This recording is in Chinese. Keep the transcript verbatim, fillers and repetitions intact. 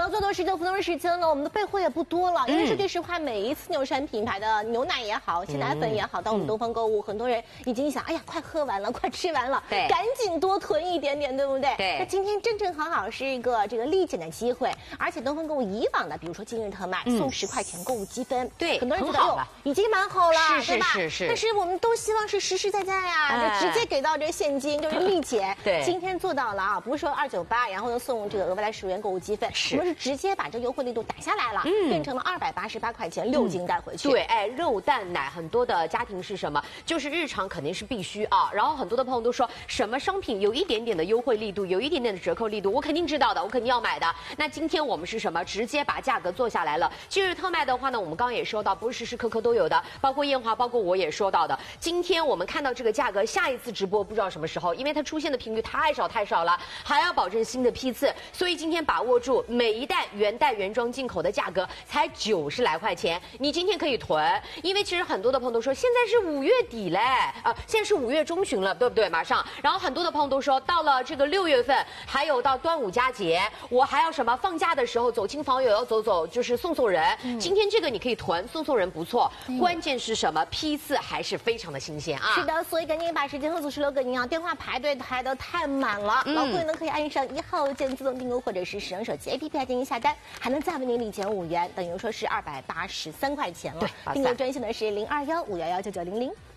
了，做多十九分钟时间呢，我们的备货也不多了，因为说句实话，每一次牛山品牌的牛奶也好，鲜奶粉也好，到我们东方购物，很多人已经想，哎呀，快喝完了，快吃完了， 对， 赶紧多囤一点点，对不对？ 对。 那今天正正好好是一个这个立减的机会，而且东方购物以往的，比如说今日特卖送十块钱购物积分， 对， 很多人觉得哟，已经蛮好了， 是是是是。 但是我们都希望是实实在在呀，就直接给到这个现金，就是立减。 对， 今天做到了啊，不是说二九八，然后呢送这个额外的十元购物积分，我们是直接把这个优惠力度打下来了，嗯，变成了二百八十八块钱六斤带回去。 对，哎，肉蛋奶很多的家庭是什么？就是日常肯定是必须啊。然后很多的朋友都说，什么商品有一点点的优惠力度，有一点点的折扣力度，我肯定知道的，我肯定要买的。那今天我们是什么？直接把价格做下来了。今日特卖的话呢，我们刚刚也说到，不是时时刻刻都有的，包括艳华，包括我也说到的。今天我们看到这个价格，下一次直播不知道什么时候，因为它出现的频率太少太少了，还要保证新的批次，所以今天把握住每一袋原袋原装进口的价格才九十来块钱，你今天可以囤，因为其实很多的朋友都说现在是五月底嘞，啊，现在是五月中旬了，对不对？马上，然后很多的朋友都说到了这个六月份，还有到端午佳节，我还要什么放假的时候走亲访友要走走，就是送送人。嗯、今天这个你可以囤，送送人不错，嗯、关键是什么？批次还是非常的新鲜啊！ 是的，所以赶紧把时间和组织留给您啊，电话排队排得太满了。嗯、老贵呢可以按上一号键自动订购，或者是使用手机 A P P 来进行下单，还能再为您立减五元，等于说是二百八十三块钱了。订购专线呢是零二幺五幺幺九九零零。